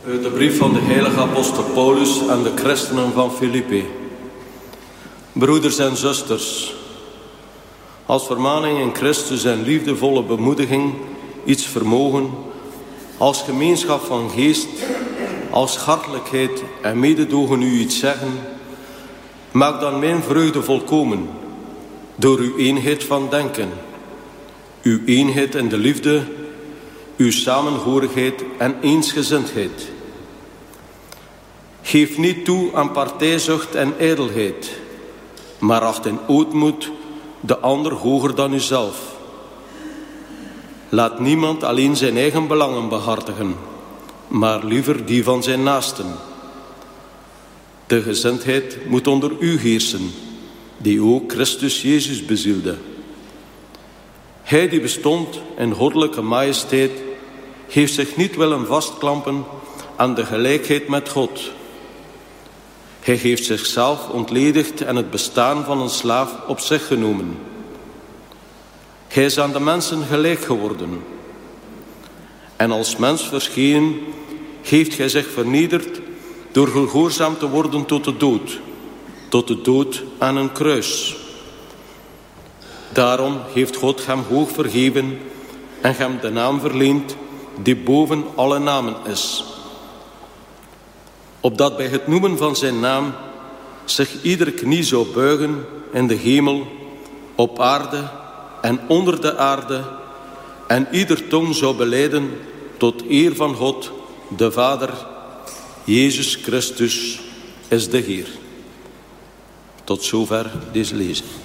Uit de brief van de heilige apostel Paulus aan de christenen van Filippi. Broeders en zusters, als vermaning in Christus en liefdevolle bemoediging iets vermogen, als gemeenschap van geest, als hartelijkheid en mededogen u iets zeggen, maak dan mijn vreugde volkomen, door uw eenheid van denken, uw eenheid in de liefde, uw samenhorigheid en eensgezindheid. Geef niet toe aan partijzucht en ijdelheid, maar acht in ootmoed de ander hoger dan uzelf. Laat niemand alleen zijn eigen belangen behartigen, maar liever die van zijn naasten. De gezindheid moet onder u heersen, die ook Christus Jezus bezielde. Hij die bestond in goddelijke majesteit, heeft zich niet willen vastklampen aan de gelijkheid met God. Hij heeft zichzelf ontledigd en het bestaan van een slaaf op zich genomen. Hij is aan de mensen gelijk geworden. En als mens verschenen, heeft hij zich vernederd door gehoorzaam te worden tot de dood aan een kruis. Daarom heeft God hem hoog verheven en hem de naam verleend die boven alle namen is. Opdat bij het noemen van zijn naam zich iedere knie zou buigen in de hemel, op aarde en onder de aarde, en ieder tong zou belijden tot eer van God, de Vader, Jezus Christus is de Heer. Tot zover deze lezing.